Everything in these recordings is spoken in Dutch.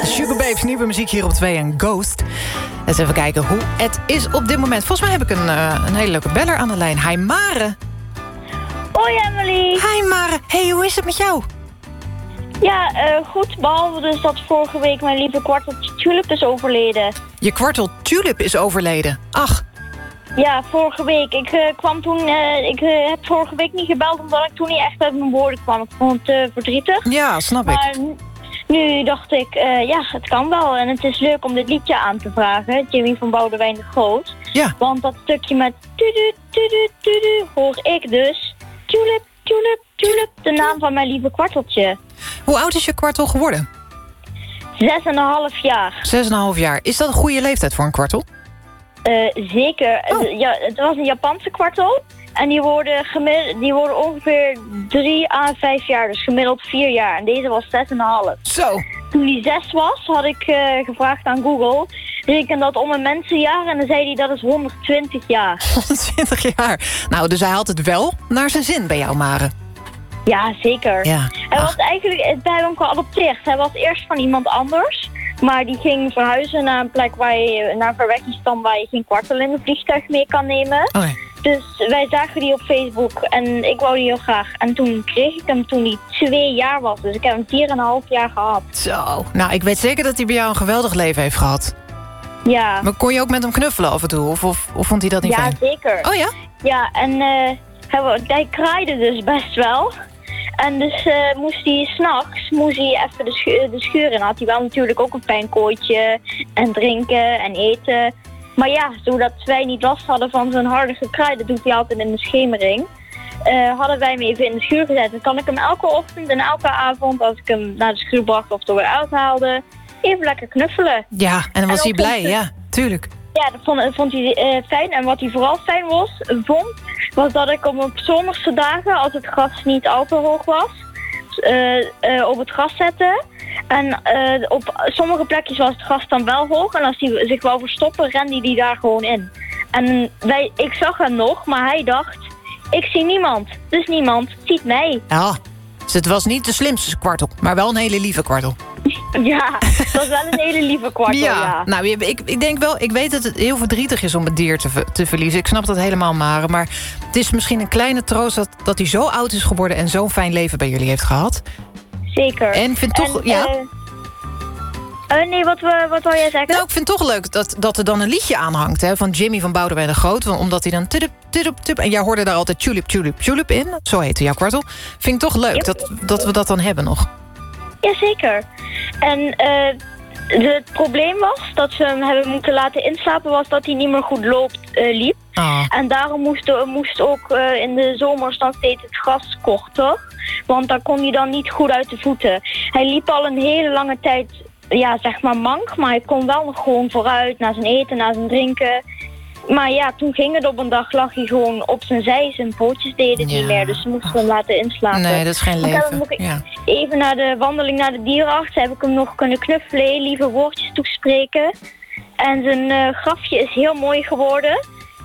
Sugababes, nieuwe muziek hier op 2 en Ghost. Eens even kijken hoe het is op dit moment. Volgens mij heb ik een hele leuke beller aan de lijn. Hi Mare. Hoi Emily. Hi Mare. Hey, hoe is het met jou? Ja, goed. Behalve dus dat vorige week mijn lieve kwarteltje Tulip is overleden. Je kwartel Tulip is overleden. Ach. Ja, vorige week. Ik kwam toen... ik heb vorige week niet gebeld omdat ik toen niet echt uit mijn woorden kwam. Ik vond het verdrietig. Ja, snap ik. Maar nu dacht ik, ja, het kan wel. En het is leuk om dit liedje aan te vragen. Jimmy van Boudewijn de Groot. Ja. Want dat stukje met tudu, tudu, tudu, hoor ik dus. Tulip, tulip, tulip. De naam van mijn lieve kwarteltje. Hoe oud is je kwartel geworden? 6,5 jaar. 6,5 jaar. Is dat een goede leeftijd voor een kwartel? Zeker. Oh. Ja, het was een Japanse kwartel. En die worden ongeveer 3 à 5 jaar. Dus gemiddeld 4 jaar. En deze was 6,5. Zo. Toen die 6 was, had ik gevraagd aan Google. Reken dat om een mensenjaar. En dan zei hij dat is 120 jaar. 120 jaar. Nou, dus hij had het wel naar zijn zin bij jou, Mare. Ja, zeker. Ja. Hij was eigenlijk bij hem geadopteerd. Hij was eerst van iemand anders. Maar die ging verhuizen naar een plek naar een verwekkingsstand waar je geen kwartel in een vliegtuig mee kan nemen. Oh, ja. Dus wij zagen die op Facebook en ik wou die heel graag. En toen kreeg ik hem toen hij 2 jaar was. Dus ik heb hem 4,5 jaar gehad. Zo. Nou, ik weet zeker dat hij bij jou een geweldig leven heeft gehad. Ja. Maar kon je ook met hem knuffelen af en toe? Of vond hij dat niet fijn? Ja, zeker. Oh ja? Ja, en hij kraaide dus best wel. En dus moest hij s'nachts even de schuur in. Had hij wel natuurlijk ook een fijn kooitje en drinken en eten. Maar ja, zodat wij niet last hadden van zo'n harde gekraai, dat doet hij altijd in de schemering. Hadden wij hem even in de schuur gezet. Dan kan ik hem elke ochtend en elke avond, als ik hem naar de schuur bracht of er weer uithaalde, even lekker knuffelen. Ja, en dan was hij blij, ja, tuurlijk. Ja, dat vond hij fijn. En wat hij vooral fijn was dat ik op zomerse dagen, als het gras niet al te hoog was, op het gras zette. En op sommige plekjes was het gras dan wel hoog. En als hij zich wou verstoppen, rende hij daar gewoon in. En ik zag hem nog, maar hij dacht, ik zie niemand. Dus niemand ziet mij. Ja, dus het was niet de slimste kwartel, maar wel een hele lieve kwartel. Ja, dat was wel een hele lieve kwartel, ja. Nou, ik denk wel, ik weet dat het heel verdrietig is om het dier te verliezen. Ik snap dat helemaal, Mare. Maar het is misschien een kleine troost dat hij zo oud is geworden en zo'n fijn leven bij jullie heeft gehad. Zeker. En vind toch, nee, wat wil jij zeggen? Nou, ik vind het toch leuk dat er dan een liedje aanhangt, hè, van Jimmy van Boudewijn de Groot. Omdat hij dan tudup, en jij hoorde daar altijd tulip, tulip, tulip in. Zo heette jouw kwartel. Vind ik toch leuk dat we dat dan hebben nog. Jazeker. En het probleem was dat ze hem hebben moeten laten inslapen, was dat hij niet meer goed liep. Ah. En daarom moest ook in de zomers dan steeds het gras korter. Want daar kon hij dan niet goed uit de voeten. Hij liep al een hele lange tijd, ja, zeg maar mank, maar hij kon wel nog gewoon vooruit naar zijn eten, naar zijn drinken. Maar ja, toen ging het op een dag, lag hij gewoon op zijn zij. Zijn pootjes deden niet meer, dus ze moesten hem laten inslapen. Nee, dat is geen leven. Even na de wandeling naar de dierenarts heb ik hem nog kunnen knuffelen, lieve woordjes toespreken. En zijn grafje is heel mooi geworden.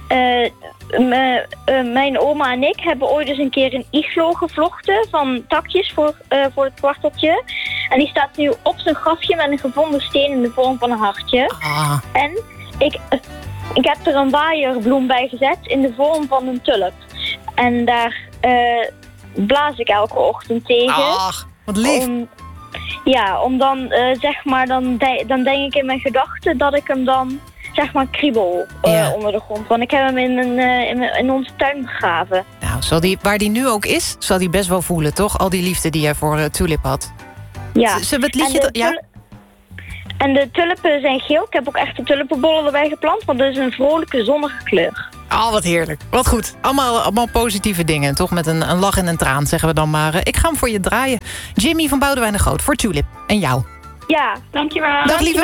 Mijn oma en ik hebben ooit eens een keer een iglo gevlochten van takjes voor het kwarteltje. En die staat nu op zijn grafje met een gevonden steen in de vorm van een hartje. Ah. En ik heb er een waaierbloem bij gezet in de vorm van een tulp. En daar blaas ik elke ochtend tegen. Ach, wat lief. Om dan, zeg maar, dan denk ik in mijn gedachten dat ik hem dan, zeg maar, kriebel onder de grond. Want ik heb hem in onze tuin begraven. Nou, waar die nu ook is, zal die best wel voelen, toch? Al die liefde die jij voor Tulip had. Ja. Zullen we het liedje... En de tulpen zijn geel. Ik heb ook echt de tulpenbollen erbij geplant, want dat is een vrolijke, zonnige kleur. Oh, wat heerlijk. Wat goed. Allemaal positieve dingen, toch? Met een lach en een traan, zeggen we dan maar. Ik ga hem voor je draaien. Jimmy van Boudewijn de Groot voor Tulip. En jou. Ja, dankjewel. Dag, lieve.